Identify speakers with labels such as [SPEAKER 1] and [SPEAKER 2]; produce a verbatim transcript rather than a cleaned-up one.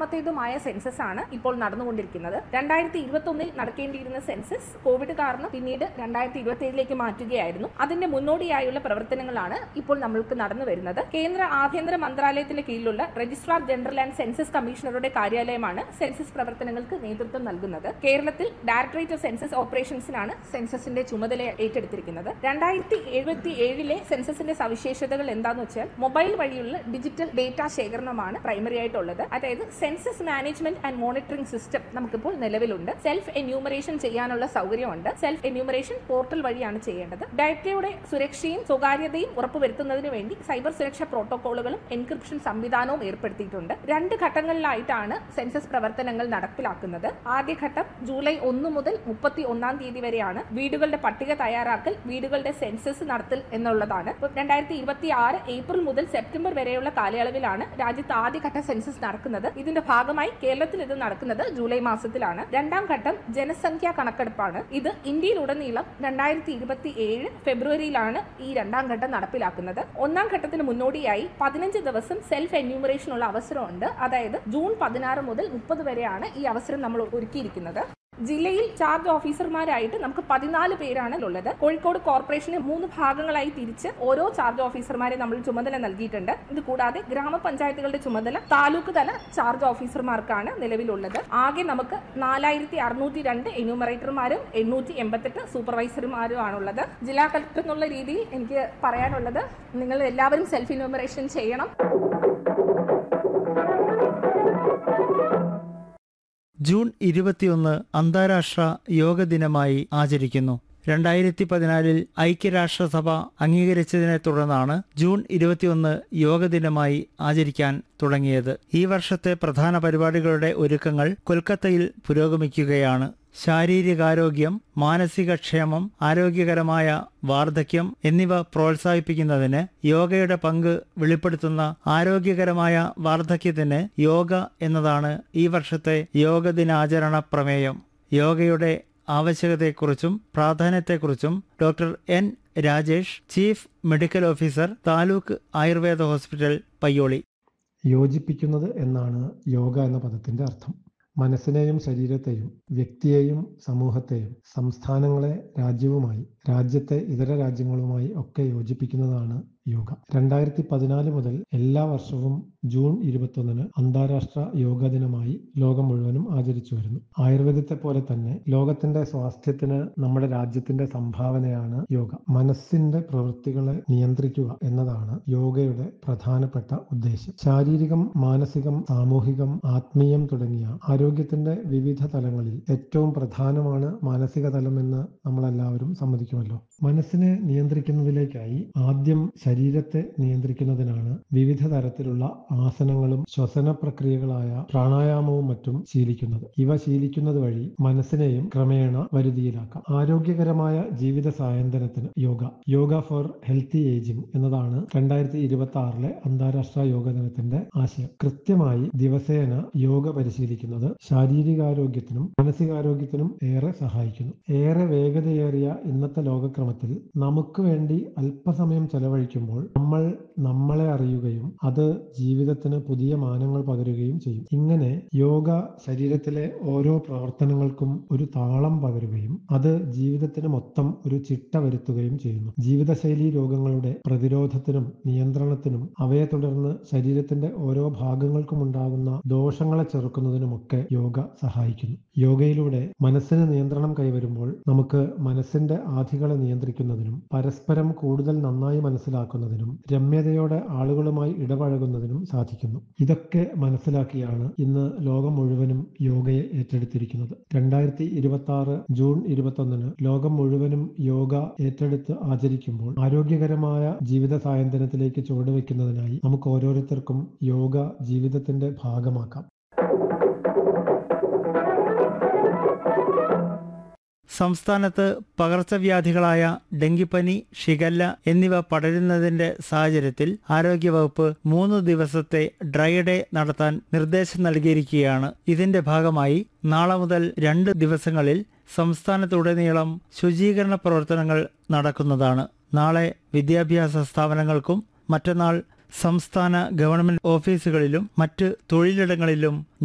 [SPEAKER 1] രണ്ടാമത്തേതുമായ census ആണ് ഇപ്പോൾ നടന്നുകൊണ്ടിരിക്കുന്നത്. രണ്ടായിരത്തി ഇരുപത്തി ഒന്നിൽ നടക്കേണ്ടിയിരുന്ന സെൻസസ് കോവിഡ് കാരണം പിന്നീട് രണ്ടായിരത്തി ഇരുപത്തി ഏഴിലേക്ക് മാറ്റുകയായിരുന്നു. അതിന്റെ മുന്നോടിയായുള്ള പ്രവർത്തനങ്ങളാണ് ഇപ്പോൾ നമ്മൾക്ക് നടന്നു വരുന്നത്. കേന്ദ്ര ആഭ്യന്തര മന്ത്രാലയത്തിന്റെ കീഴിലുള്ള രജിസ്ട്രാർ ജനറൽ ആൻഡ് സെൻസസ് കമ്മീഷണറുടെ കാര്യാലയമാണ് സെൻസസ് പ്രവർത്തനങ്ങൾക്ക് നേതൃത്വം നൽകുന്നത്. കേരളത്തിൽ ഡയറക്ടറേറ്റ് ഓഫ് സെൻസസ് ഓപ്പറേഷൻസിനാണ് സെൻസസിന്റെ ചുമതല ഏറ്റെടുത്തിരിക്കുന്നത്. രണ്ടായിരത്തി എഴുപത്തി ഏഴിലെ സെൻസസിന്റെ സവിശേഷതകൾ എന്താണെന്ന് വെച്ചാൽ മൊബൈൽ വഴിയുള്ള ഡിജിറ്റൽ ഡേറ്റ ശേഖരണമാണ് പ്രൈമറി ആയിട്ടുള്ളത്. അതായത് census management and monitoring system നമുക്കിപ്പോൾ നിലവിലുണ്ട്. സെൽഫ് എന്യൂമറേഷൻ ചെയ്യാനുള്ള സൗകര്യമുണ്ട്. സെൽഫ് എന്യൂമറേഷൻ പോർട്ടൽ വഴിയാണ് ചെയ്യേണ്ടത്. ഡേറ്റയുടെ സുരക്ഷയും സ്വകാര്യതയും ഉറപ്പുവരുത്തുന്നതിന് വേണ്ടി സൈബർ സുരക്ഷാ പ്രോട്ടോകോളുകളും എൻക്രിപ്ഷൻ സംവിധാനവും ഏർപ്പെടുത്തിയിട്ടുണ്ട്. രണ്ട് ഘട്ടങ്ങളിലായിട്ടാണ് സെൻസസ് പ്രവർത്തനങ്ങൾ നടപ്പിലാക്കുന്നത്. ആദ്യഘട്ടം ജൂലൈ ഒന്ന് മുതൽ മുപ്പത്തി ഒന്നാം തീയതി വരെയാണ് വീടുകളുടെ പട്ടിക തയ്യാറാക്കൽ, വീടുകളുടെ സെൻസസ് നടത്തൽ എന്നുള്ളതാണ്. രണ്ടായിരത്തി ഇരുപത്തി ആറ് ഏപ്രിൽ മുതൽ സെപ്റ്റംബർ വരെയുള്ള കാലയളവിലാണ് രാജ്യത്ത് ആദ്യഘട്ട സെൻസസ് നടക്കുന്നത്. ഇതിന്റെ ഭാഗമായി കേരളത്തിൽ ഇത് നടക്കുന്നത് ജൂലൈ മാസത്തിലാണ്. രണ്ടാം ഘട്ടം ജനസംഖ്യാ കണക്കെടുപ്പാണ്. ഇത് ഇന്ത്യയിലുടനീളം രണ്ടായിരത്തി ഇരുപത്തി ഏഴ് ഫെബ്രുവരിയിലാണ് ഈ രണ്ടാം ഘട്ടം നടപ്പിലാക്കുന്നത്. ഒന്നാം ഘട്ടത്തിന് മുന്നോടിയായി പതിനഞ്ച് ദിവസം സെൽഫ് എന്യൂമറേഷനുള്ള അവസരമുണ്ട്. അതായത് ജൂൺ പതിനാറ് മുതൽ മുപ്പത് വരെയാണ് ഈ അവസരം നമ്മൾ ഒരുക്കിയിരിക്കുന്നത്. ജില്ലയിൽ ചാർജ് ഓഫീസർമാരായിട്ട് നമുക്ക് പതിനാല് പേരാണ് ഉള്ളത്. കോഴിക്കോട് കോർപ്പറേഷന് മൂന്ന് ഭാഗങ്ങളായി തിരിച്ച് ഓരോ ചാർജ് ഓഫീസർമാരെ നമ്മൾ ചുമതല നൽകിയിട്ടുണ്ട്. ഇത് കൂടാതെ ഗ്രാമപഞ്ചായത്തുകളുടെ ചുമതല താലൂക്ക് തല ചാർജ് ഓഫീസർമാർക്കാണ് നിലവിലുള്ളത്. ആകെ നമുക്ക് നാലായിരത്തി അറുന്നൂറ്റി രണ്ട് എന്യൂമറേറ്റർമാരും എണ്ണൂറ്റി എൺപത്തെട്ട് സൂപ്പർവൈസർമാരും ആണുള്ളത്. ജില്ലാ കളക്ടർ എന്നുള്ള രീതിയിൽ എനിക്ക് പറയാനുള്ളത്, നിങ്ങൾ എല്ലാവരും സെൽഫ് എന്യൂമറേഷൻ ചെയ്യണം.
[SPEAKER 2] ജൂൺ ഇരുപത്തിയൊന്ന് അന്താരാഷ്ട്ര യോഗ ദിനമായി ആചരിക്കുന്നു. രണ്ടായിരത്തി പതിനാലിൽ ഐക്യരാഷ്ട്രസഭ അംഗീകരിച്ചതിനെ തുടർന്നാണ് ജൂൺ ഇരുപത്തിയൊന്ന് യോഗ ദിനമായി ആചരിക്കാൻ തുടങ്ങിയത്. ഈ വർഷത്തെ പ്രധാന പരിപാടികളുടെ ഒരുക്കങ്ങൾ കൊൽക്കത്തയിൽ പുരോഗമിക്കുകയാണ്. ശാരീരികാരോഗ്യം, മാനസിക ക്ഷേമം, ആരോഗ്യകരമായ വാർദ്ധക്യം എന്നിവ പ്രോത്സാഹിപ്പിക്കുന്നതിന് യോഗയുടെ പങ്ക് വെളിപ്പെടുത്തുന്ന ആരോഗ്യകരമായ വാർദ്ധക്യത്തിന് യോഗ എന്നതാണ് ഈ വർഷത്തെ യോഗ ദിനാചരണ പ്രമേയം. യോഗയുടെ ആവശ്യകതയെക്കുറിച്ചും പ്രാധാന്യത്തെക്കുറിച്ചും doctor N Rajesh, chief medical officer, taluk Ayurveda hospital, Payyoli.
[SPEAKER 3] യോജിപ്പിക്കുന്നത് എന്നാണ് യോഗ എന്ന പദത്തിന്റെ അർത്ഥം. മനസ്സിനെയും ശരീരത്തെയും വ്യക്തിയെയും സമൂഹത്തെയും സംസ്ഥാനങ്ങളെ രാജ്യവുമായി രാജ്യത്തെ ഇതര രാജ്യങ്ങളുമായി ഒക്കെ യോജിപ്പിക്കുന്നതാണ് യോഗ. രണ്ടായിരത്തി പതിനാല് മുതൽ എല്ലാ വർഷവും ജൂൺ ഇരുപത്തൊന്നിന് അന്താരാഷ്ട്ര യോഗ ദിനമായി ലോകം മുഴുവനും ആചരിച്ചു വരുന്നു. ആയുർവേദത്തെ പോലെ തന്നെ ലോകത്തിന്റെ സ്വാസ്ഥ്യത്തിന് നമ്മുടെ രാജ്യത്തിന്റെ സംഭാവനയാണ് യോഗ. മനസ്സിന്റെ പ്രവൃത്തികളെ നിയന്ത്രിക്കുക എന്നതാണ് യോഗയുടെ പ്രധാനപ്പെട്ട ഉദ്ദേശ്യം. ശാരീരികം, മാനസികം, സാമൂഹികം, ആത്മീയം തുടങ്ങിയ ആരോഗ്യത്തിന്റെ വിവിധ തലങ്ങളിൽ ഏറ്റവും പ്രധാനമാണ് മാനസിക തലം എന്ന് നമ്മളെല്ലാവരും സമ്മതിക്കുമല്ലോ. മനസ്സിനെ നിയന്ത്രിക്കുന്നതിലേക്കായി ആദ്യം ശരീരത്തെ നിയന്ത്രിക്കുന്നതിനാണ് വിവിധ തരത്തിലുള്ള ആസനങ്ങളും ശ്വസന പ്രക്രിയകളായ പ്രാണായാമവും മറ്റും ശീലിക്കുന്നത്. ഇവ ശീലിക്കുന്നത് വഴി മനസ്സിനെയും ക്രമേണ വരുതിയിലാക്കാം. ആരോഗ്യകരമായ ജീവിത സായന്തനത്തിന് yoga yoga four healthy ageing എന്നതാണ് രണ്ടായിരത്തി ഇരുപത്തി ആറിലെ അന്താരാഷ്ട്ര യോഗ ദിനത്തിന്റെ ആശയം. കൃത്യമായി ദിവസേന യോഗ പരിശീലിക്കുന്നത് ശാരീരികാരോഗ്യത്തിനും മാനസികാരോഗ്യത്തിനും ഏറെ സഹായിക്കുന്നു. ഏറെ വേഗതയേറിയ ഇന്നത്തെ ലോകക്രമത്തിൽ നമുക്ക് വേണ്ടി അല്പസമയം ചെലവഴിക്കുമ്പോൾ നമ്മൾ നമ്മളെ അറിയുകയും അത് ജീവിതത്തിന് പുതിയ മാനങ്ങൾ പകരുകയും ചെയ്യും. ഇങ്ങനെ യോഗ ശരീരത്തിലെ ഓരോ പ്രവർത്തനങ്ങൾക്കും ഒരു താളം പകരുകയും അത് ജീവിതത്തിന് മൊത്തം ഒരു ചിട്ട വരുത്തുകയും ചെയ്യുന്നു. ജീവിതശൈലി രോഗങ്ങളുടെ പ്രതിരോധത്തിനും നിയന്ത്രണത്തിനും അവയെ തുടർന്ന് ശരീരത്തിന്റെ ഓരോ ഭാഗങ്ങൾക്കും ഉണ്ടാകുന്ന ദോഷങ്ങളെ ചെറുക്കുന്നതിനുമൊക്കെ യോഗ സഹായിക്കുന്നു. യോഗയിലൂടെ മനസ്സിന് നിയന്ത്രണം കൈവരുമ്പോൾ നമുക്ക് മനസ്സിന്റെ ആധികളെ നിയന്ത്രിക്കുന്നതിനും പരസ്പരം കൂടുതൽ നന്നായി മനസ്സിലാക്കുന്നതിനും രമ്യതയോടെ ആളുകളുമായി ഇടപഴകുന്നതിനും സാധിക്കുന്നു. ഇതൊക്കെ മനസ്സിലാക്കിയാണ് ഇന്ന് ലോകം മുഴുവനും യോഗയെ ഏറ്റെടുത്തിരിക്കുന്നത്. രണ്ടായിരത്തി ഇരുപത്തി ആറ് ജൂൺ ഇരുപത്തൊന്നിന് ലോകം മുഴുവനും യോഗ ഏറ്റെടുത്ത് ആചരിക്കുമ്പോൾ ആരോഗ്യകരമായ ജീവിത സായന്തനത്തിലേക്ക് ചുവടുവെക്കുന്നതിനായി നമുക്ക് ഓരോരുത്തർക്കും യോഗ ജീവിതത്തിന്റെ ഭാഗമാക്കാം.
[SPEAKER 2] സംസ്ഥാനത്ത് പകർച്ചവ്യാധികളായ ഡെങ്കിപ്പനി, ഷിഗല്ല എന്നിവ പടരുന്നതിന്റെ സാഹചര്യത്തിൽ ആരോഗ്യവകുപ്പ് മൂന്ന് ദിവസത്തെ ഡ്രൈ ഡേ നടത്താൻ നിർദ്ദേശം നൽകിയിരിക്കുകയാണ്. ഇതിന്റെ ഭാഗമായി നാളെ മുതൽ രണ്ട് ദിവസങ്ങളിൽ സംസ്ഥാനത്തുടനീളം ശുചീകരണ പ്രവർത്തനങ്ങൾ നടക്കുന്നതാണ്. നാളെ വിദ്യാഭ്യാസ സ്ഥാപനങ്ങൾക്കും മറ്റന്നാൾ സംസ്ഥാന ഗവൺമെന്റ് ഓഫീസുകളിലും മറ്റ് തൊഴിലിടങ്ങളിലും